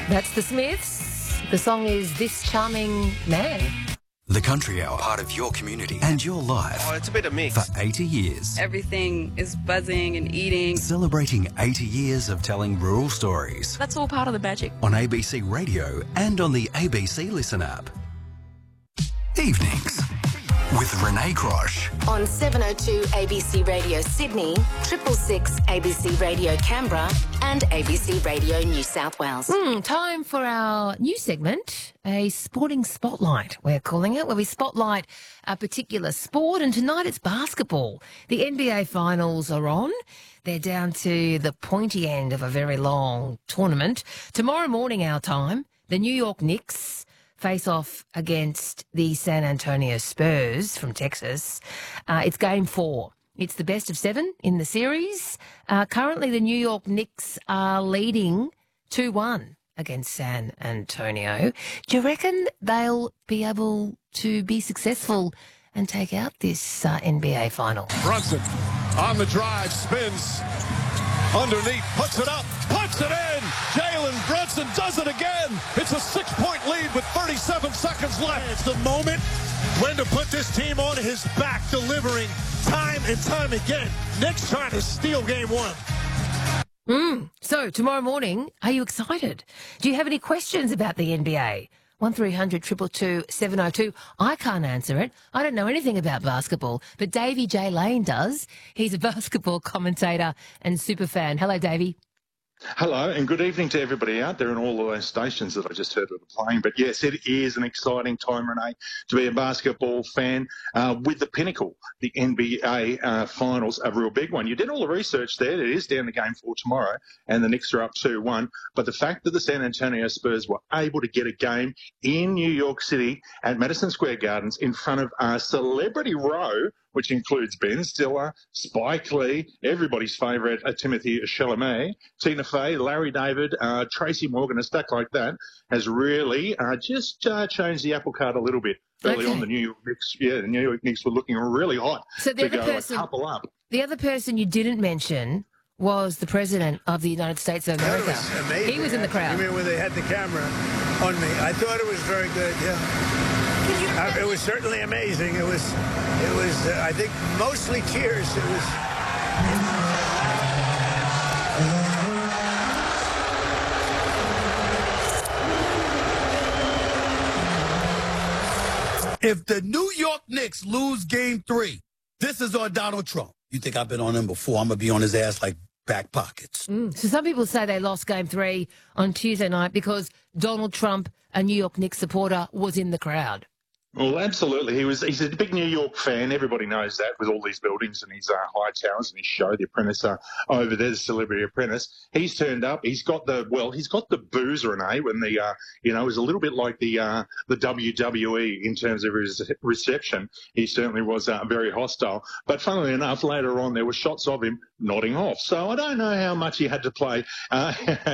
That's the Smiths. The song is This Charming Man. The Country Hour, part of your community and your life. Oh, it's a bit of mix. For 80 years. Everything is buzzing and eating. Celebrating 80 years of telling rural stories. That's all part of the magic. On ABC Radio and on the ABC Listen app. Evenings with Renee Crosh. On 702 ABC Radio Sydney, 666 ABC Radio Canberra and ABC Radio New South Wales. Time for our new segment, a sporting spotlight, we're calling it, where we spotlight a particular sport, and tonight it's basketball. The NBA finals are on. They're down to the pointy end of a very long tournament. Tomorrow morning, our time, the New York Knicks face off against the San Antonio Spurs from Texas. It's game 4. It's the best of 7 in the series. Currently, the New York Knicks are leading 2-1 against San Antonio. Do you reckon they'll be able to be successful and take out this NBA final? Brunson on the drive, spins underneath, puts it up, puts it in. Jalen Brunson does it again. It's a 6-point lead with 37 seconds left. It's the moment when to put this team on his back, delivering time and time again. Knicks trying to steal game 1. So, tomorrow morning, are you excited? Do you have any questions about the NBA? 1300 222 702. I can't answer it. I don't know anything about basketball, but Davey J. Lane does. He's a basketball commentator and super fan. Hello, Davey. Hello, and good evening to everybody out there in all of those stations that I just heard of playing. But yes, it is an exciting time, Renee, to be a basketball fan with the pinnacle. The NBA finals, a real big one. You did all the research there. It is down to game 4 tomorrow, and the Knicks are up 2-1. But the fact that the San Antonio Spurs were able to get a game in New York City at Madison Square Gardens in front of a celebrity row, which includes Ben Stiller, Spike Lee, everybody's favourite Timothy Chalamet, Tina Fey, Larry David, Tracy Morgan, a stack like that, has really just changed the apple cart a little bit. Early on, the New York Knicks were looking really hot so to go a couple up. The other person you didn't mention was the President of the United States of America. That was amazing. He was in the crowd. You mean when they had the camera on me? I thought it was very good, yeah. It was certainly amazing. It was. I think mostly cheers. It was. If the New York Knicks lose game 3, this is on Donald Trump. You think I've been on him before? I'm going to be on his ass like back pockets. So some people say they lost game 3 on Tuesday night because Donald Trump, a New York Knicks supporter, was in the crowd. Well, absolutely. He's a big New York fan. Everybody knows that with all these buildings and his high towers and his show, The Apprentice, over there, The Celebrity Apprentice. He's turned up. He's got the booze, Renee, when it was a little bit like the WWE in terms of his reception. He certainly was very hostile. But funnily enough, later on, there were shots of him nodding off. So I don't know how much he had to play